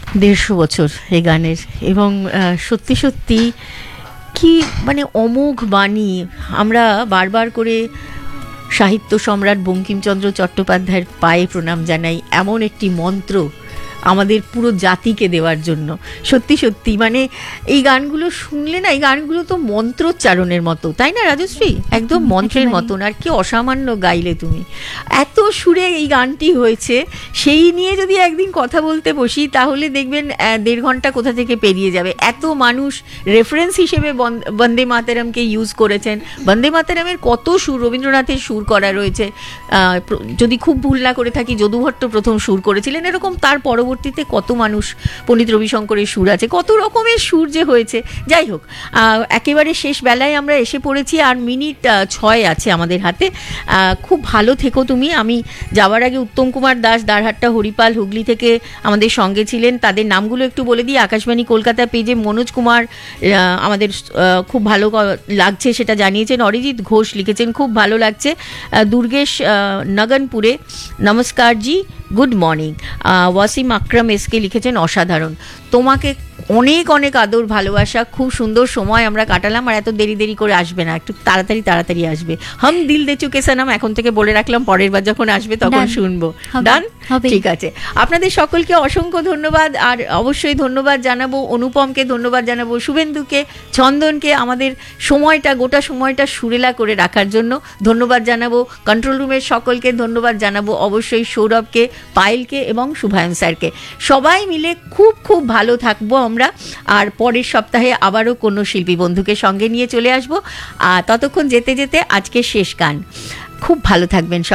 150 বছর এই গানের, এবং সত্যি সত্যি কি মানে অমোঘ বাণী। আমরা বারবার করে সাহিত্য সম্রাট বঙ্কিমচন্দ্র চট্টোপাধ্যায়ের পায়ে প্রণাম জানাই এমন একটি মন্ত্র আমাদের পুরো জাতিকে দেওয়ার জন্য। সত্যি সত্যি মানে এই গানগুলো শুনলে না, এই গানগুলো তো মন্ত্রোচ্চারণের মতো, তাই না রাজশ্রী? একদম মন্ত্রের মতন। আর কি অসামান্য গাইলে তুমি, এত সুরে এই গানটি হয়েছে। সেই নিয়ে যদি একদিন কথা বলতে বসি তাহলে দেখবেন 1.5 ঘন্টা কোথা থেকে পেরিয়ে যাবে। এত মানুষ রেফারেন্স হিসেবে বন্দে মাতরমকে ইউজ করেছেন। বন্দে মাতরমের কত সুর, রবীন্দ্রনাথের সুর করা রয়েছে। যদি খুব ভুল না করে থাকি, যদু ভট্ট প্রথম সুর করেছিলেন, এরকম তার পরবর্তীতে কত মানুষ, পণ্ডিত রবিশঙ্করের সুর আছে, কত রকমের সুর যে হয়েছে। যাই হোক, একেবারে শেষ বেলায় আমরা এসে পড়েছি, আর মিনিট 6 আছে আমাদের হাতে। খুব ভালো থেকো তুমি। আমি যাওয়ার আগে উত্তম কুমার দাস, দারহাট্টা, হরিপাল, হুগলি থেকে আমাদের সঙ্গে ছিলেন, তাদের নামগুলো একটু বলে দিই। আকাশবাণী কলকাতা পেজে মনোজ কুমার আমাদের খুব ভালো লাগছে সেটা জানিয়েছেন। অরিজিৎ ঘোষ লিখেছেন খুব ভালো লাগছে। দুর্গেশ নগনপুরে নমস্কার জি, গুড মর্নিং। ওয়াসিম আকরাম এসকে লিখেছেন অসাধারণ। তোমাকে অনেক অনেক আদর ভালোবাসা। খুব সুন্দর সময় আমরা কাটালাম, আর এত দেরি দেরি করে আসবে না, একটু তাড়াতাড়ি তাড়াতাড়ি আসবে। হাম দিল দে চুকে সনম এখন থেকে বলে রাখলাম, পরের বার যখন আসবে তখন শুনবো। ডান, ঠিক আছে। আপনাদের সকলকে অসংখ্য ধন্যবাদ, আর অবশ্যই ধন্যবাদ জানাবো অনুপমকে, ধন্যবাদ জানাবো শুভেন্দুকে, চন্দনকে, আমাদের সময়টা, গোটা সময়টা সুরেলা করে রাখার জন্য ধন্যবাদ জানাবো। কন্ট্রোল রুমের সকলকে ধন্যবাদ জানাবো, অবশ্যই সৌরভকে, পায়েলকে এবং শুভায়ন স্যারকে। সবাই মিলে খুব খুব ভালো থাকবো আমরা, আর পরের সপ্তাহে আবারও কোনো শিল্পী বন্ধুকে সঙ্গে নিয়ে চলে আসবো। ততক্ষণ যেতে যেতে আজকে শেষ গান। খুব ভালো থাকবেন।